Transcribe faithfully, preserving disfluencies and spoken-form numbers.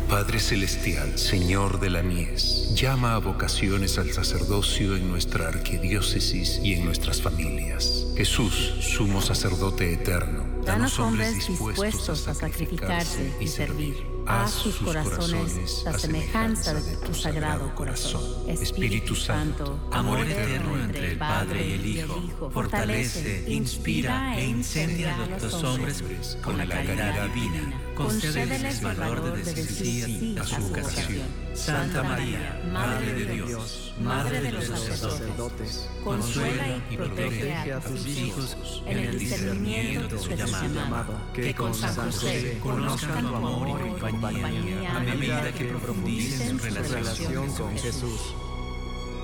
Padre Celestial, Señor de la mies, llama a vocaciones al sacerdocio en nuestra arquidiócesis y en nuestras familias. Jesús, sumo sacerdote eterno, danos hombres dispuestos a sacrificarse y servir. Haz sus corazones la semejanza de tu sagrado corazón. Espíritu Santo, amor eterno entre el Padre y el Hijo, fortalece, inspira e incendia a los hombres con la caridad divina. Concédeles el valor de decir sí a su vocación. Santa María, Madre de Dios, Madre de los sacerdotes, consuela y protege a tus hijos en el discernimiento de su llamado. Que con San José conozcan tu amor y compañía a medida que profundicen su relación con Jesús.